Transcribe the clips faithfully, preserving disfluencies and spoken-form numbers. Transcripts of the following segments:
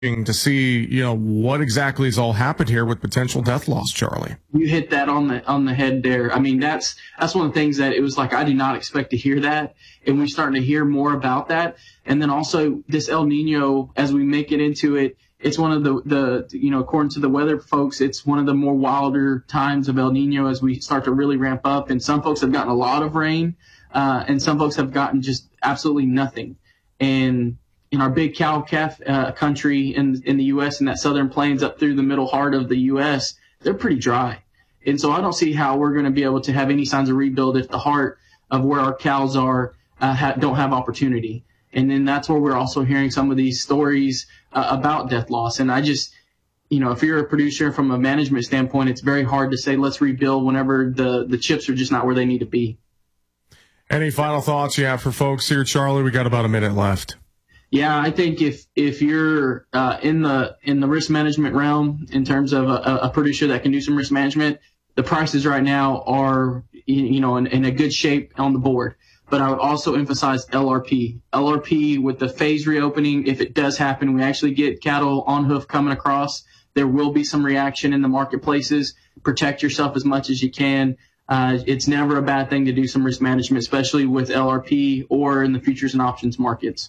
to see, you know, what exactly has all happened here with potential death loss, Charlie. You hit that on the on the head there. I mean, that's that's one of the things that it was like I did not expect to hear that, and we're starting to hear more about that. And then also this El Nino, as we make it into it, it's one of the the you know, according to the weather folks, it's one of the more wilder times of El Nino as we start to really ramp up. And some folks have gotten a lot of rain, uh, and some folks have gotten just absolutely nothing. And in our big cow-calf uh, country in in the U S and that southern plains up through the middle heart of the U S, they're pretty dry. And so I don't see how we're going to be able to have any signs of rebuild if the heart of where our cows are uh, ha- don't have opportunity. And then that's where we're also hearing some of these stories uh, about death loss. And I just, you know, if you're a producer from a management standpoint, it's very hard to say let's rebuild whenever the, the chips are just not where they need to be. Any final thoughts you have for folks here, Charlie? We got about a minute left. Yeah, I think if if you're uh, in the in the risk management realm in terms of a, a producer that can do some risk management, the prices right now are you know in, in a good shape on the board. But I would also emphasize L R P. L R P with the phase reopening, if it does happen, we actually get cattle on hoof coming across. There will be some reaction in the marketplaces. Protect yourself as much as you can. Uh, it's never a bad thing to do some risk management, especially with L R P or in the futures and options markets.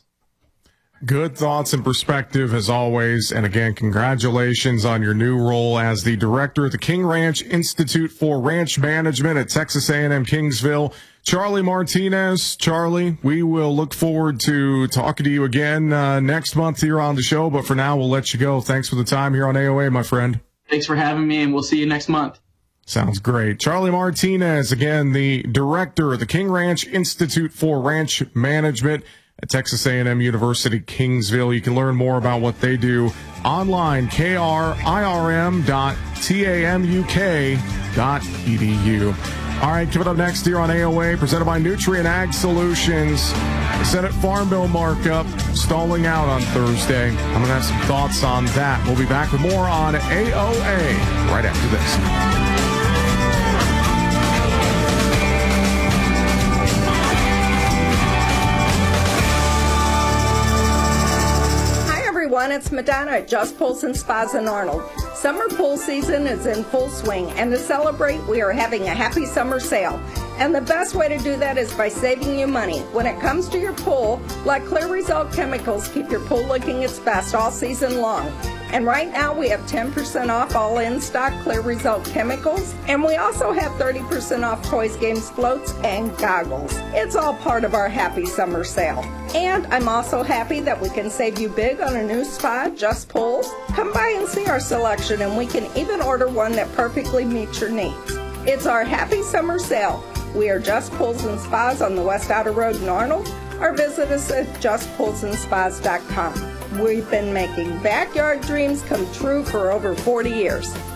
Good thoughts and perspective as always. And again, congratulations on your new role as the director of the King Ranch Institute for Ranch Management at Texas A and M Kingsville. Charlie Martinez. Charlie, we will look forward to talking to you again uh, next month here on the show. But for now, we'll let you go. Thanks for the time here on A O A, my friend. Thanks for having me, and we'll see you next month. Sounds great. Charlie Martinez, again, the director of the King Ranch Institute for Ranch Management at Texas A and M University, Kingsville. You can learn more about what they do online, K R I R M dot tamuk dot e d u. All right, coming up next here on A O A, presented by Nutrient Ag Solutions. The Senate Farm Bill markup stalling out on Thursday. I'm going to have some thoughts on that. We'll be back with more on A O A right after this. It's Madonna at Just Pools and Spas in Arnold. Summer pool season is in full swing, and to celebrate, we are having a happy summer sale. And the best way to do that is by saving you money. When it comes to your pool, let Clear Result Chemicals keep your pool looking its best all season long. And right now we have ten percent off all in-stock Clear Result Chemicals, and we also have thirty percent off toys, games, floats, and goggles. It's all part of our happy summer sale. And I'm also happy that we can save you big on a new spa, Just Pools. Come by and see our selection, and we can even order one that perfectly meets your needs. It's our happy summer sale. We are Just Pools and Spas on the West Outer Road in Arnold, or visit us at just pools and spas dot com. We've been making backyard dreams come true for over forty years.